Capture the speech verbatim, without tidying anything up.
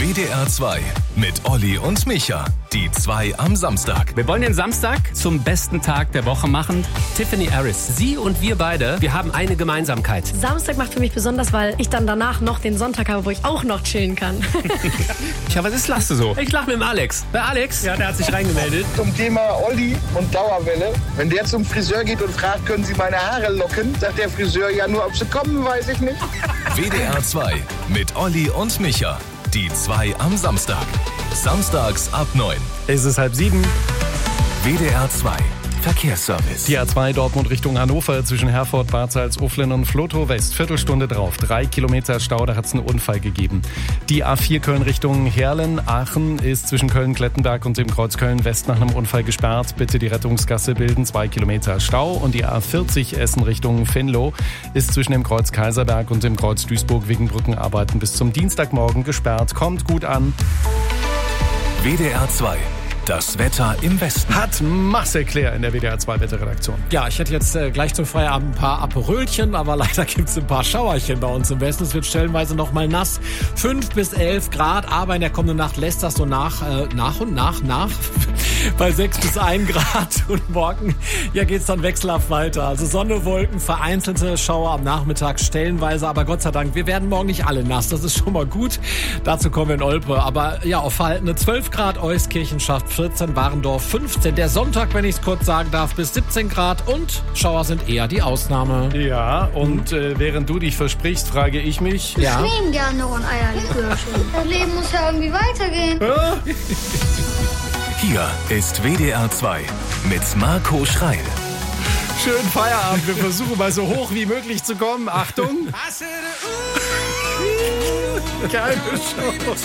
W D R zwei mit Olli und Micha. Die zwei am Samstag. Wir wollen den Samstag zum besten Tag der Woche machen. Tiffany Harris, sie und wir beide, wir haben eine Gemeinsamkeit. Samstag macht für mich besonders, weil ich dann danach noch den Sonntag habe, wo ich auch noch chillen kann. Ja, was ist, lachst du so? Ich lach mit dem Alex. Bei Alex? Ja, der hat sich reingemeldet. Zum Thema Olli und Dauerwelle. Wenn der zum Friseur geht und fragt, können Sie meine Haare locken, sagt der Friseur, ja, nur ob sie kommen, weiß ich nicht. W D R zwei mit Olli und Micha. Die zwei am Samstag. Samstags ab neun. Es ist halb sieben. W D R zwei Verkehrsservice. Die A zwei Dortmund Richtung Hannover zwischen Herford, Bad Salzuflen und Flotow West. Viertelstunde drauf. Drei Kilometer Stau, da hat es einen Unfall gegeben. Die A vier Köln Richtung Heerlen, Aachen ist zwischen Köln-Klettenberg und dem Kreuz Köln-West nach einem Unfall gesperrt. Bitte die Rettungsgasse bilden. Zwei Kilometer Stau. Und die A vierzig Essen Richtung Venlo ist zwischen dem Kreuz Kaiserberg und dem Kreuz Duisburg wegen Brückenarbeiten bis zum Dienstagmorgen gesperrt. Kommt gut an. W D R zwei. Das Wetter im Westen. Hat Marcel Claire in der W D R zwei Wetterredaktion. Ja, ich hätte jetzt äh, gleich zum Feierabend ein paar Aperölchen, aber leider gibt es ein paar Schauerchen bei uns im Westen. Es wird stellenweise noch mal nass. fünf bis elf Grad, aber in der kommenden Nacht lässt das so nach, äh, nach und nach, nach. Bei sechs bis ein Grad und morgen, ja, geht's dann wechselhaft weiter. Also Sonne, Wolken, vereinzelte Schauer am Nachmittag stellenweise, aber Gott sei Dank, wir werden morgen nicht alle nass. Das ist schon mal gut. Dazu kommen wir in Olpe. Aber ja, auf verhaltene zwölf Grad, Euskirchen schafft vierzehn, Warendorf fünfzehn. Der Sonntag, wenn ich es kurz sagen darf, bis siebzehn Grad und Schauer sind eher die Ausnahme. Ja, und äh, während du dich versprichst, frage ich mich. Ja. Ich nehme gerne noch ein Eierlikörchen. Das Leben muss ja irgendwie weitergehen. Hier ist W D R zwei mit Marco Schreil. Schönen Feierabend. Wir versuchen mal so hoch wie möglich zu kommen. Achtung. Keine Chance.